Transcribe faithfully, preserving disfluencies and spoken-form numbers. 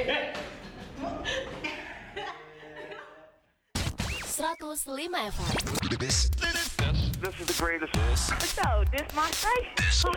seratus lima F M. This is the greatest. So, this my station. Who